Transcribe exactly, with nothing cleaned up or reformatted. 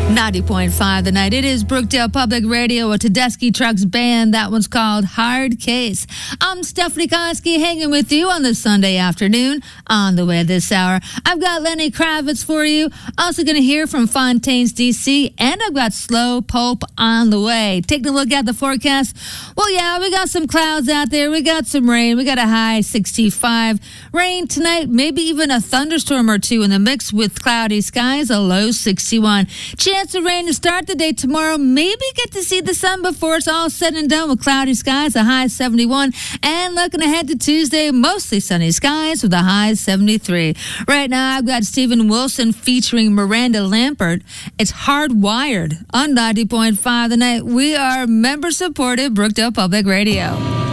ninety point five The Night. It is Brookdale Public Radio, a Tedeschi Trucks band. That one's called Hard Case. I'm Stephanie Koski hanging with you on this Sunday afternoon. On the way this hour, I've got Lenny Kravitz for you. Also going to hear from Fontaine's D C, and I've got Slow Pope on the way. Taking a look at the forecast. Well, yeah, we got some clouds out there. We got some rain. We got a high sixty-five. Rain tonight, maybe even a thunderstorm or two in the mix with cloudy skies, a low sixty-one. Chance of rain to start the day tomorrow. Maybe get to see the sun before it's all said and done with cloudy skies, a high seventy-one. And looking ahead to Tuesday, mostly sunny skies with a high seventy-three. Right now, I've got Stephen Wilson featuring Miranda Lambert. It's Hardwired on ninety point five The Night. We are member-supported Brookdale Public Radio.